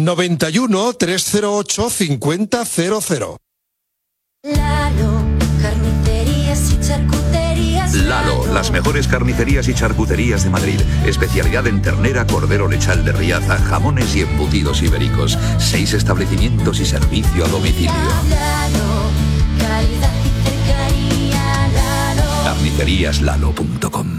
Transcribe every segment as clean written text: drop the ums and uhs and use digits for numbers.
91 308 5000. Lalo, carnicerías y charcuterías. Lalo, las mejores carnicerías y charcuterías de Madrid. Especialidad en ternera, cordero lechal de Riaza, jamones y embutidos ibéricos. 6 establecimientos y servicio a domicilio. Lalo, calidad y cercanía. Lalo. Carniceríaslalo.com.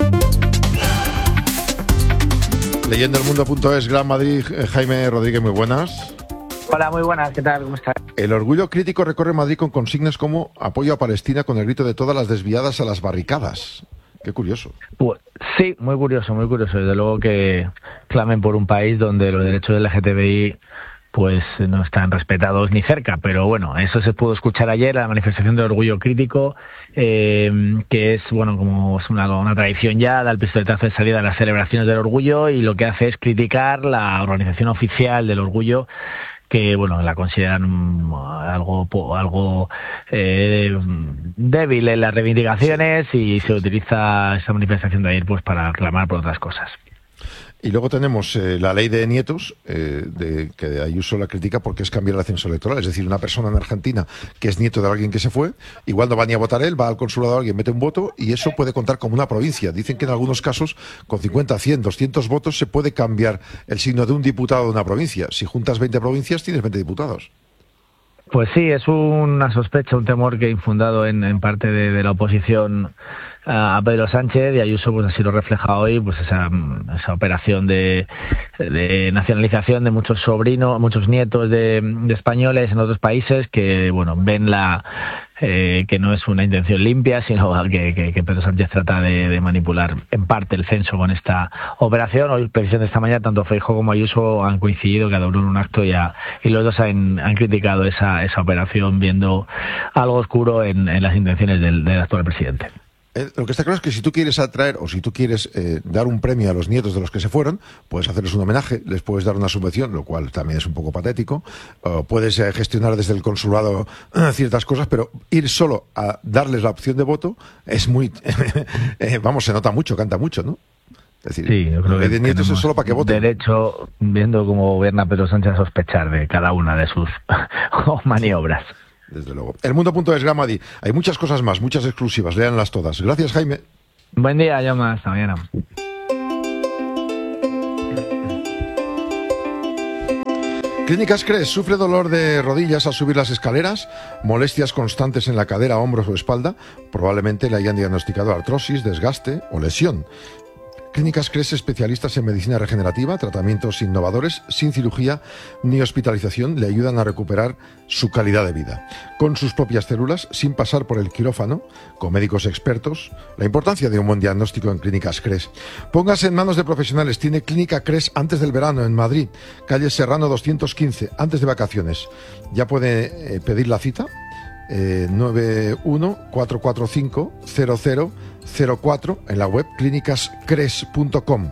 Leyendoelmundo.es, Gran Madrid. Jaime Rodríguez, muy buenas. Hola, muy buenas, ¿qué tal? ¿Cómo estás? El orgullo crítico recorre Madrid con consignas como apoyo a Palestina con el grito de todas las desviadas a las barricadas. Qué curioso. Pues, sí, muy curioso. Desde luego que clamen por un país donde los derechos del LGTBI pues no están respetados ni cerca, pero bueno, eso se pudo escuchar ayer, la manifestación de orgullo crítico, que es, bueno, como es una tradición ya, da el pistoletazo de salida a las celebraciones del orgullo y lo que hace es criticar la organización oficial del orgullo, que bueno, la consideran algo débil en las reivindicaciones y se utiliza esta manifestación de ayer pues para clamar por otras cosas. Y luego tenemos la ley de nietos, que Ayuso la critica porque es cambiar el censo electoral. Es decir, una persona en Argentina que es nieto de alguien que se fue, igual no va ni a votar él, va al consulado, alguien mete un voto y eso puede contar como una provincia. Dicen que en algunos casos, con 50, 100, 200 votos, se puede cambiar el signo de un diputado de una provincia. Si juntas 20 provincias, tienes 20 diputados. Pues sí, es una sospecha, un temor que infundado en parte de la oposición a Pedro Sánchez, y Ayuso pues así lo refleja hoy, pues esa operación de nacionalización de muchos sobrinos, muchos nietos de españoles en otros países que bueno ven que no es una intención limpia, sino que Pedro Sánchez trata de manipular en parte el censo con esta operación. Hoy, precisamente esta mañana, tanto Feijóo como Ayuso han coincidido, cada uno en un acto, y los dos han criticado esa operación, viendo algo oscuro en las intenciones del actual presidente. Lo que está claro es que si tú quieres atraer o si tú quieres dar un premio a los nietos de los que se fueron, puedes hacerles un homenaje, les puedes dar una subvención, lo cual también es un poco patético, puedes gestionar desde el consulado ciertas cosas, pero ir solo a darles la opción de voto es muy... se nota mucho, canta mucho, ¿no? Es decir, sí, yo creo que de nietos es solo para que voten. De hecho, viendo cómo gobierna Pedro Sánchez, a sospechar de cada una de sus maniobras. Desde luego. Elmundo.es, Gramadi. Hay muchas cosas más, muchas exclusivas. Léanlas todas. Gracias, Jaime. Buen día, Jaume. Hasta mañana. Clínicas Cres. Sufre dolor de rodillas al subir las escaleras, molestias constantes en la cadera, hombros o espalda. Probablemente le hayan diagnosticado artrosis, desgaste o lesión. Clínicas Cres, especialistas en medicina regenerativa, tratamientos innovadores, sin cirugía ni hospitalización, le ayudan a recuperar su calidad de vida. Con sus propias células, sin pasar por el quirófano, con médicos expertos. La importancia de un buen diagnóstico en Clínicas Cres. Póngase en manos de profesionales. Tiene Clínica Cres antes del verano en Madrid, calle Serrano 215, antes de vacaciones. Ya puede pedir la cita. 91-445-0004 en la web clínicascres.com.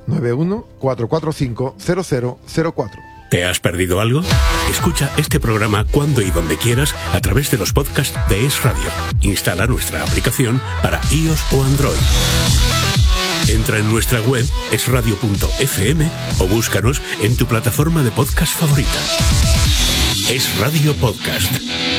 91-445-0004. ¿Te has perdido algo? Escucha este programa cuando y donde quieras a través de los podcasts de Es Radio. Instala nuestra aplicación para iOS o Android. Entra en nuestra web esradio.fm o búscanos en tu plataforma de podcast favorita. Es Radio Podcast.